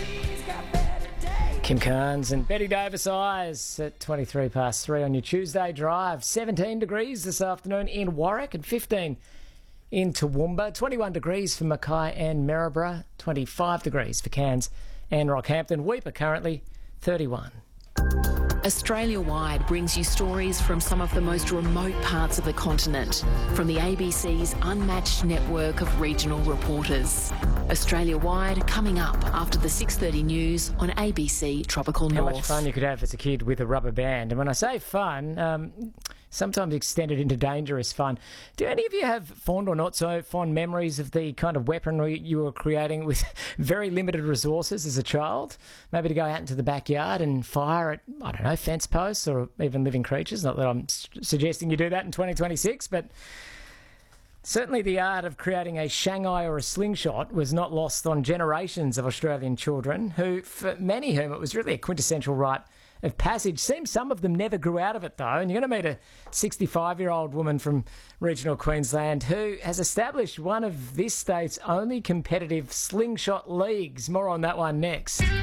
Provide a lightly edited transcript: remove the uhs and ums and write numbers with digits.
Kim Carnes and Betty Davis Eyes at 23 past 3 on your Tuesday drive. 17 degrees this afternoon in Warwick and 15 in Toowoomba. 21 degrees for Mackay and Maryborough. 25 degrees for Cairns and Rockhampton. Weipa currently 31. Australia-wide brings you stories from some of the most remote parts of the continent, from the ABC's unmatched network of regional reporters. Australia-wide coming up after the 6:30 news on ABC Tropical North. How much fun you could have as a kid with a rubber band. And when I say fun, sometimes extended into dangerous fun. Do any of you have fond or not so fond memories of the kind of weaponry you were creating with very limited resources as a child? Maybe to go out into the backyard and fire at, I don't know, fence posts or even living creatures. Not that I'm suggesting you do that in 2026, but certainly the art of creating a Shanghai or a slingshot was not lost on generations of Australian children who, for many whom it was really a quintessential rite of passage. Seems some of them never grew out of it, though, and you're going to meet a 65-year-old woman from regional Queensland who has established one of this state's only competitive slingshot leagues. More on that one next.